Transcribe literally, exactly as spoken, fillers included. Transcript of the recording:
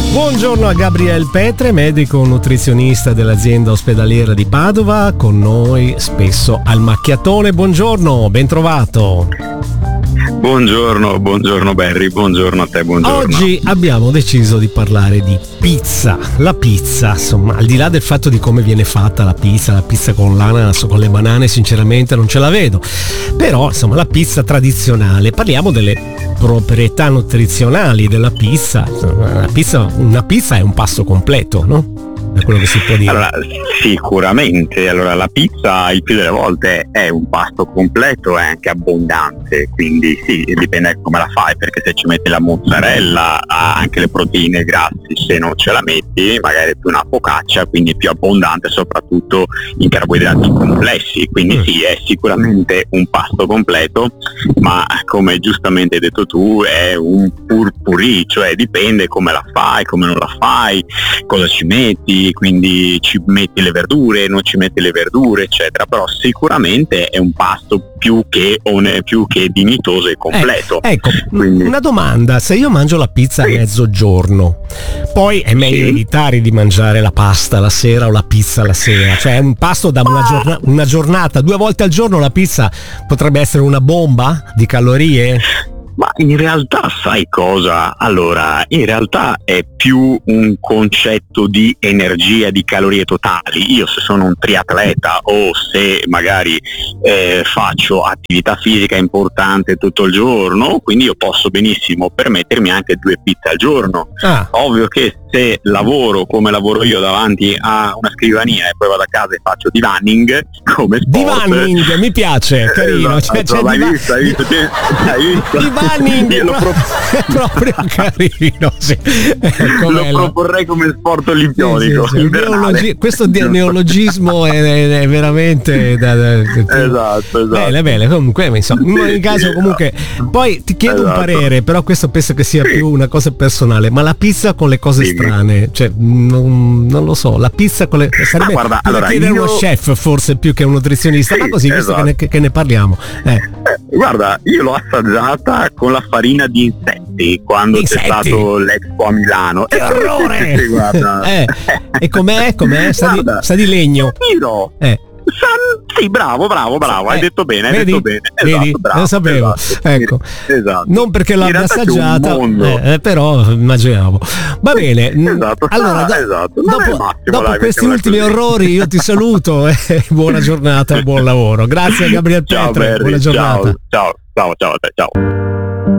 Buongiorno a Gabriel Petre, medico nutrizionista dell'azienda ospedaliera di Padova, con noi spesso al macchiatone. Buongiorno, ben trovato. Buongiorno, buongiorno Barry, buongiorno a te, buongiorno. Oggi abbiamo deciso di parlare di pizza. La pizza, insomma, al di là del fatto di come viene fatta la pizza, la pizza con l'ananas o con le banane sinceramente non ce la vedo. Però, insomma, la pizza tradizionale, parliamo delle proprietà nutrizionali della pizza. La pizza, una pizza è un pasto completo, no? Da quello che si può dire. Allora, sicuramente, allora la pizza il più delle volte è un pasto completo e anche abbondante, quindi sì, dipende come la fai, perché se ci metti la mozzarella ha anche le proteine grassi, se non ce la metti magari è più una focaccia, quindi più abbondante soprattutto in carboidrati complessi, quindi mm. sì, è sicuramente un pasto completo, ma come giustamente hai detto tu è un purpurì, cioè dipende come la fai, come non la fai, cosa ci metti, quindi ci metti le verdure, non ci metti le verdure, eccetera, però sicuramente è un pasto più che, più che dignitoso e completo. Eh, ecco, quindi... una domanda: se io mangio la pizza sì. a mezzogiorno, poi è meglio sì. evitare di mangiare la pasta la sera o la pizza la sera, cioè è un pasto da una, giorna- una giornata, due volte al giorno la pizza potrebbe essere una bomba di calorie? Ma in realtà sai cosa? Allora, in realtà è più un concetto di energia, di calorie totali. Io se sono un triatleta o se magari eh, faccio attività fisica importante tutto il giorno, quindi io posso benissimo permettermi anche due pizze al giorno. Ah. Ovvio che se lavoro come lavoro io davanti a una scrivania e poi vado a casa e faccio divanning come sport. Divanning, mi piace, carino. Esatto, c'è, c'è l'hai diva- visto, hai visto, hai visto? Divanning, io lo pro- è proprio carino, sì. Lo proporrei come sport olimpionico. Sì, sì, sì. Neologi- questo di- neologismo è, è, è veramente da, da, esatto, esatto. Bene, bene, comunque insomma, in ogni caso comunque poi ti chiedo esatto. un parere, però questo penso che sia sì. più una cosa personale, ma la pizza con le cose sì. strane, cioè non, non lo so, la pizza con le sarebbe ah, guarda, allora, chiedere io... uno chef forse più che un nutrizionista, sì, ma così esatto. visto che ne, che, che ne parliamo eh. Eh, guarda, io l'ho assaggiata con la farina di insetti quando insetti. c'è stato l'Expo a Milano. Che orrore! Sì, guarda. eh. E com'è? Com'è? Sa, guarda, di, sa di legno? Tiro. Eh. Sì, bravo, bravo, bravo, eh, hai detto bene, hai vedi? detto bene. Vedi? Esatto, bravo, lo sapevo. Esatto, ecco. Esatto. Non perché l'abbia assaggiata, eh, però immaginavo. Va bene. Esatto. Allora, do- esatto. dopo, massimo, dopo dai, questi ultimi così. orrori io ti saluto e buona giornata e buon lavoro. Grazie a Gabriel ciao, Petre, Barry, buona giornata. Ciao, ciao, ciao, ciao, ciao.